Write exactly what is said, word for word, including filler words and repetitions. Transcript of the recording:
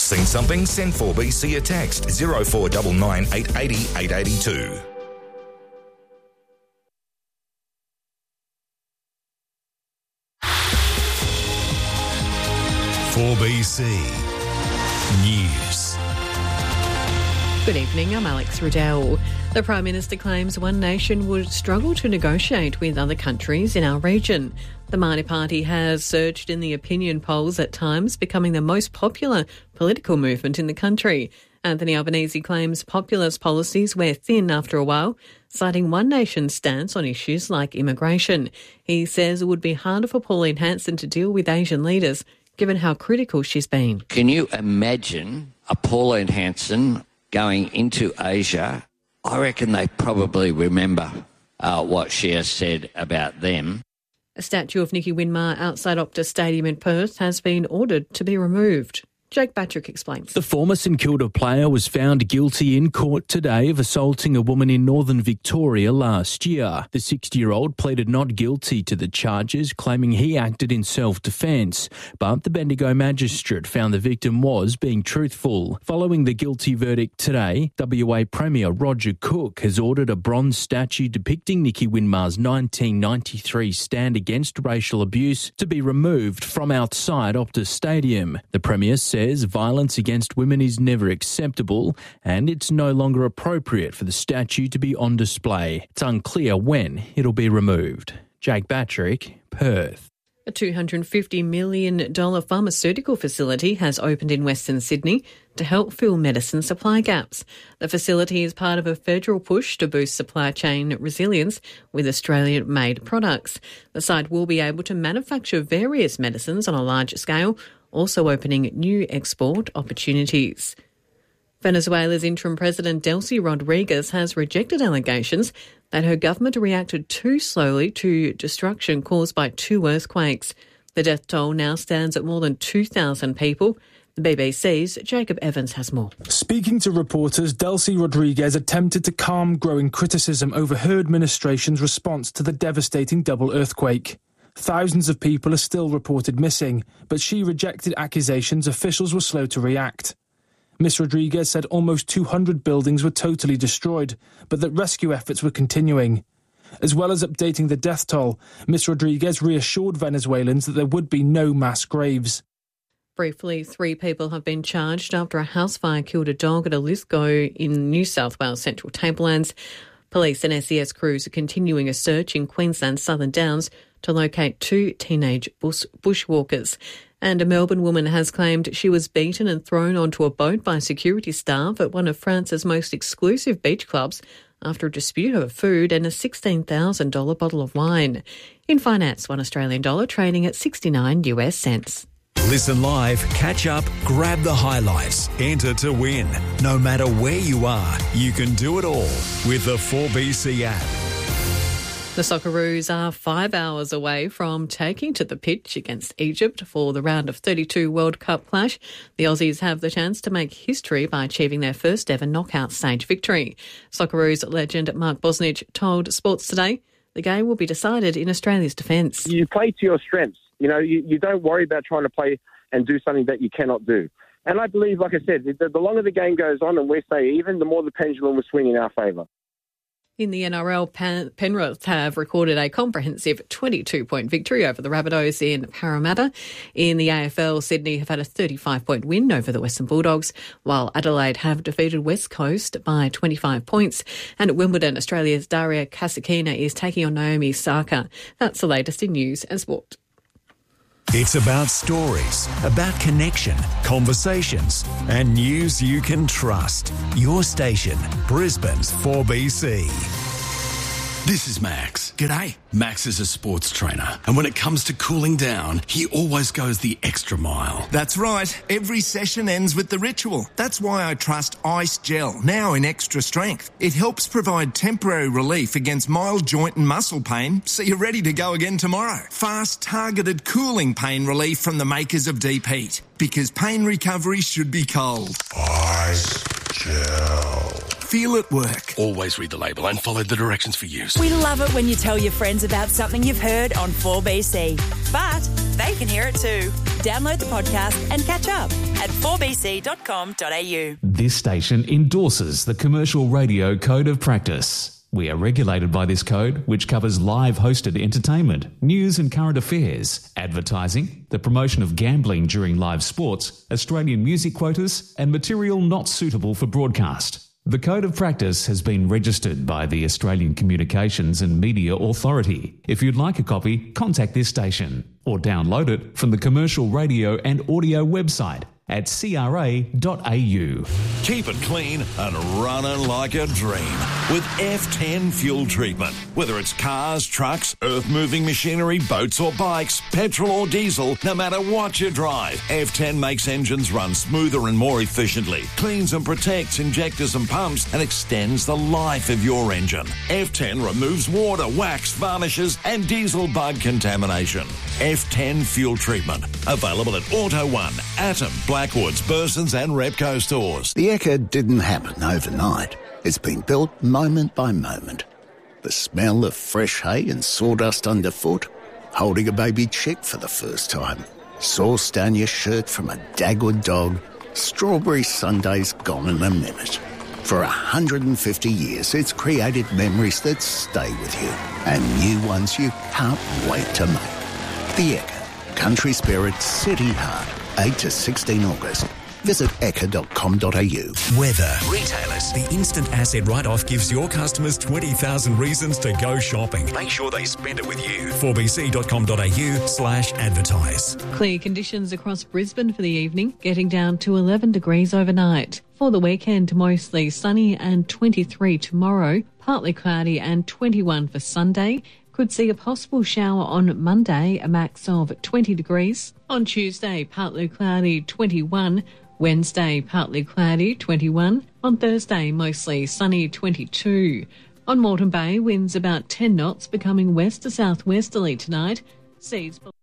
Seen something? Send four B C a text oh four nine nine, eight eight oh, eight eight two. four B C News. Good evening, I'm Alex Riddell. The Prime Minister claims one nation would struggle to negotiate with other countries in our region. The Māori Party has surged in the opinion polls at times, becoming the most popular political movement in the country. Anthony Albanese claims populist policies wear thin after a while, citing one nation's stance on issues like immigration. He says it would be harder for Pauline Hanson to deal with Asian leaders, given how critical she's been. Can you imagine a Pauline Hanson going into Asia? I reckon they probably remember uh, what she has said about them. A statue of Nicky Winmar outside Optus Stadium in Perth has been ordered to be removed. Jake Batrick explains. The former St Kilda player was found guilty in court today of assaulting a woman in northern Victoria last year. The sixty-year-old pleaded not guilty to the charges, claiming he acted in self-defence. But the Bendigo magistrate found the victim was being truthful. Following the guilty verdict today, W A Premier Roger Cook has ordered a bronze statue depicting Nicky Winmar's nineteen ninety-three stand against racial abuse to be removed from outside Optus Stadium. The Premier said says violence against women is never acceptable and it's no longer appropriate for the statue to be on display. It's unclear when it'll be removed. Jake Batrick, Perth. A two hundred fifty million dollars pharmaceutical facility has opened in Western Sydney to help fill medicine supply gaps. The facility is part of a federal push to boost supply chain resilience with Australian-made products. The site will be able to manufacture various medicines on a large scale, also opening new export opportunities. Venezuela's interim president Delcy Rodriguez has rejected allegations that her government reacted too slowly to destruction caused by two earthquakes. The death toll now stands at more than two thousand people. The B B C's Jacob Evans has more. Speaking to reporters, Delcy Rodriguez attempted to calm growing criticism over her administration's response to the devastating double earthquake. Thousands of people are still reported missing, but she rejected accusations officials were slow to react. Miss Rodriguez said almost two hundred buildings were totally destroyed, but that rescue efforts were continuing. As well as updating the death toll, Miss Rodriguez reassured Venezuelans that there would be no mass graves. Briefly, three people have been charged after a house fire killed a dog at a Lithgow in New South Wales Central Tablelands. Police and S E S crews are continuing a search in Queensland's Southern Downs to locate two teenage bush- bushwalkers. And a Melbourne woman has claimed she was beaten and thrown onto a boat by security staff at one of France's most exclusive beach clubs after a dispute over food and a sixteen thousand dollars bottle of wine. In finance, one Australian dollar trading at sixty-nine US cents. Listen live, catch up, grab the highlights, enter to win. No matter where you are, you can do it all with the four B C app. The Socceroos are five hours away from taking to the pitch against Egypt for the round of thirty-two World Cup clash. The Aussies have the chance to make history by achieving their first ever knockout stage victory. Socceroos legend Mark Bosnich told Sports Today the game will be decided in Australia's defence. You play to your strengths. You know, you, you don't worry about trying to play and do something that you cannot do. And I believe, like I said, the, the longer the game goes on and we stay even, the more the pendulum will swing in our favour. In the N R L, Pen- Penrith have recorded a comprehensive twenty-two point victory over the Rabbitohs in Parramatta. In the A F L, Sydney have had a thirty-five point win over the Western Bulldogs, while Adelaide have defeated West Coast by twenty-five points. And at Wimbledon, Australia's Daria Kasatkina is taking on Naomi Osaka. That's the latest in news and sport. It's about stories, about connection, conversations, and news you can trust. Your station, Brisbane's four B C. This is Max. G'day. Max is a sports trainer, and when it comes to cooling down, he always goes the extra mile. That's right. Every session ends with the ritual. That's why I trust Ice Gel, now in extra strength. It helps provide temporary relief against mild joint and muscle pain, so you're ready to go again tomorrow. Fast, targeted cooling pain relief from the makers of Deep Heat, because pain recovery should be cold. Ice Gel. Feel it work. Always read the label and follow the directions for use. We love it when you tell your friends about something you've heard on four B C. But they can hear it too. Download the podcast and catch up at four b c dot com dot a u. This station endorses the Commercial Radio Code of Practice. We are regulated by this code, which covers live hosted entertainment, news and current affairs, advertising, the promotion of gambling during live sports, Australian music quotas, and material not suitable for broadcast. The Code of Practice has been registered by the Australian Communications and Media Authority. If you'd like a copy, contact this station or download it from the Commercial Radio and Audio website at c r a dot a u. Keep it clean and running like a dream with F ten fuel treatment. Whether it's cars, trucks, earth-moving machinery, boats or bikes, petrol or diesel, no matter what you drive, F ten makes engines run smoother and more efficiently, cleans and protects injectors and pumps, and extends the life of your engine. F ten removes water, wax, varnishes and diesel bug contamination. F ten fuel treatment. Available at Auto One, Atom, Blackwoods, Bursons and Repco stores. The Ekka didn't happen overnight. It's been built moment by moment. The smell of fresh hay and sawdust underfoot, holding a baby chick for the first time, sauce down your shirt from a Dagwood dog, strawberry sundaes gone in a minute. For one hundred fifty years, it's created memories that stay with you and new ones you can't wait to make. The Ekka, country spirit, city heart, eight to sixteen August. Visit ekka dot com dot a u. Weather. Retailers. The instant asset write-off gives your customers twenty thousand reasons to go shopping. Make sure they spend it with you. four b c dot com dot a u slash advertise. Clear conditions across Brisbane for the evening, getting down to eleven degrees overnight. For the weekend, mostly sunny and twenty-three tomorrow, partly cloudy and twenty-one for Sunday. Could see a possible shower on Monday, a max of twenty degrees. On Tuesday, partly cloudy, twenty-one. Wednesday, partly cloudy, twenty-one. On Thursday, mostly sunny, twenty-two. On Moreton Bay, winds about ten knots, becoming west to southwesterly tonight. Seas